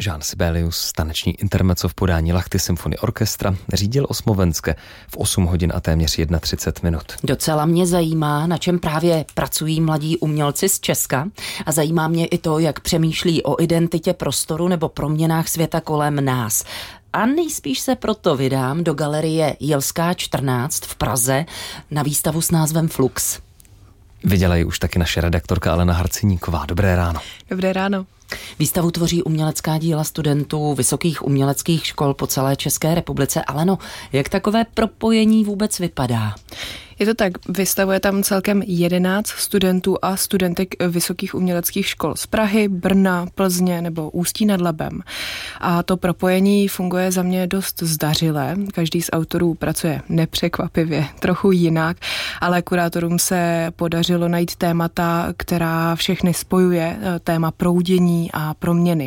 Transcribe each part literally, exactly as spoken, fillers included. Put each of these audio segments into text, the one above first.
Jean Sibelius, taneční intermezzo v podání Lahti Symphony Orchestra, řídil Osmovenské v osm hodin a téměř třicet jedna minut. Docela mě zajímá, na čem právě pracují mladí umělci z Česka a zajímá mě i to, jak přemýšlí o identitě prostoru nebo proměnách světa kolem nás. A nejspíš se proto vydám do galerie Jelská čtrnáct v Praze na výstavu s názvem Flux. Viděla ji už taky naše redaktorka Alena Harciníková. Dobré ráno. Dobré ráno. Výstavu tvoří umělecká díla studentů vysokých uměleckých škol po celé České republice. Aleno, jak takové propojení vůbec vypadá? Je to tak, vystavuje tam celkem jedenáct studentů a studentek vysokých uměleckých škol z Prahy, Brna, Plzně nebo Ústí nad Labem. A to propojení funguje za mě dost zdařile. Každý z autorů pracuje nepřekvapivě, trochu jinak, ale kurátorům se podařilo najít témata, která všechny spojuje, téma proudění a proměny.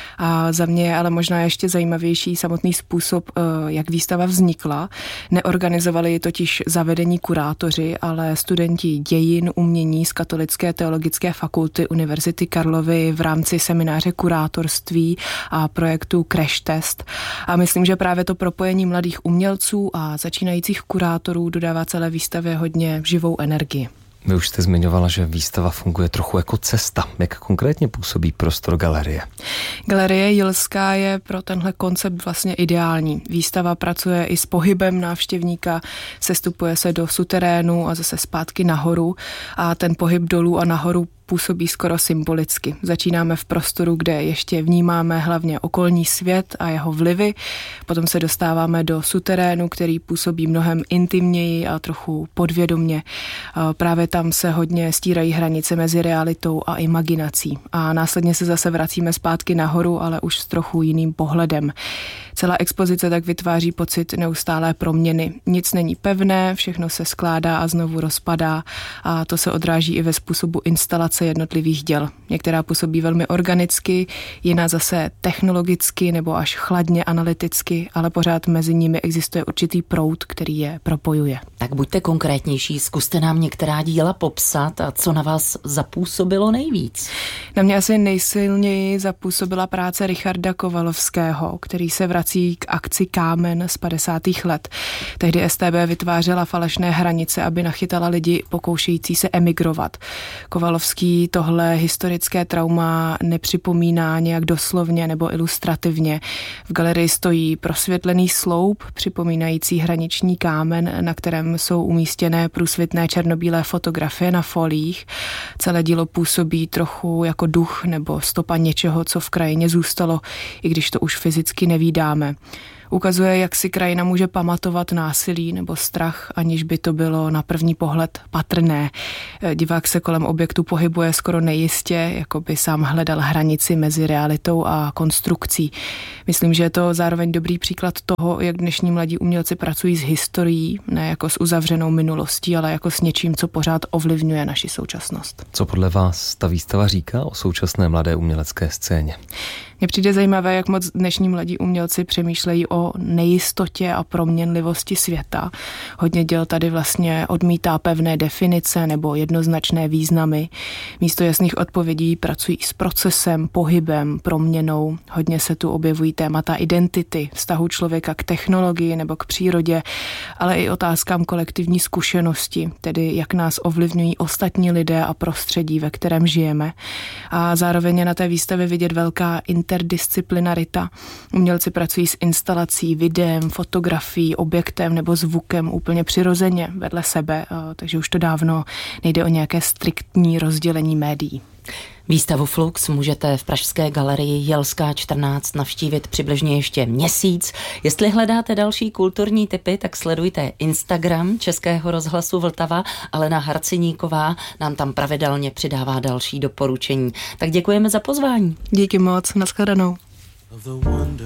A za mě je ale možná ještě zajímavější samotný způsob, jak výstava vznikla. Neorganizovali totiž zavedení kurátoři, ale studenti dějin umění z Katolické teologické fakulty Univerzity Karlovy v rámci semináře kurátorství a projektu Crash Test. A myslím, že právě to propojení mladých umělců a začínajících kurátorů dodává celé výstavě hodně živou energii. Vy už jste zmiňovala, že výstava funguje trochu jako cesta. Jak konkrétně působí prostor galerie? Galerie Jilská je pro tenhle koncept vlastně ideální. Výstava pracuje i s pohybem návštěvníka, sestupuje se do suterénu a zase zpátky nahoru a ten pohyb dolů a nahoru působí skoro symbolicky. Začínáme v prostoru, kde ještě vnímáme hlavně okolní svět a jeho vlivy, potom se dostáváme do suterénu, který působí mnohem intimněji a trochu podvědomně. Právě tam se hodně stírají hranice mezi realitou a imaginací. A následně se zase vracíme zpátky nahoru, ale už s trochu jiným pohledem. Celá expozice tak vytváří pocit neustálé proměny. Nic není pevné, všechno se skládá a znovu rozpadá a to se odráží i ve způsobu instalace jednotlivých děl. Některá působí velmi organicky, jiná zase technologicky nebo až chladně analyticky, ale pořád mezi nimi existuje určitý proud, který je propojuje. Tak buďte konkrétnější, zkuste nám některá díla popsat a co na vás zapůsobilo nejvíc. Na mě asi nejsilněji zapůsobila práce Richarda Kovalovského, který se vrací k akci Kámen z padesátých let. Tehdy S T B vytvářela falešné hranice, aby nachytala lidi pokoušející se emigrovat. Kovalovský tohle historické trauma nepřipomíná nějak doslovně nebo ilustrativně. V galerii stojí prosvětlený sloup, připomínající hraniční kámen, na kterém jsou umístěné průsvitné černobílé fotografie na foliích. Celé dílo působí trochu jako duch nebo stopa něčeho, co v krajině zůstalo, i když to už fyzicky nevídáme. Ukazuje, jak si krajina může pamatovat násilí nebo strach, aniž by to bylo na první pohled patrné. Divák se kolem objektu pohybuje skoro nejistě, jako by sám hledal hranici mezi realitou a konstrukcí. Myslím, že je to zároveň dobrý příklad toho, jak dnešní mladí umělci pracují s historií, ne jako s uzavřenou minulostí, ale jako s něčím, co pořád ovlivňuje naši současnost. Co podle vás ta výstava říká o současné mladé umělecké scéně? Mně přijde zajímavé, jak moc dnešní mladí umělci přemýšlejí o nejistotě a proměnlivosti světa. Hodně děl tady vlastně odmítá pevné definice nebo jednoznačné významy. Místo jasných odpovědí pracují s procesem, pohybem, proměnou. Hodně se tu objevují témata identity, vztahu člověka k technologii nebo k přírodě, ale i otázkám kolektivní zkušenosti, tedy jak nás ovlivňují ostatní lidé a prostředí, ve kterém žijeme. A zároveň je na té výstavě vidět velká interdisciplinarita. Umělci pracují s instalací, videem, fotografií, objektem nebo zvukem úplně přirozeně vedle sebe, takže už to dávno nejde o nějaké striktní rozdělení médií. Výstavu Flux můžete v pražské galerii Jelská čtrnáct navštívit přibližně ještě měsíc. Jestli hledáte další kulturní tipy, tak sledujte Instagram Českého rozhlasu Vltava. Alena Harciníková nám tam pravidelně přidává další doporučení. Tak děkujeme za pozvání. Díky moc, nashledanou.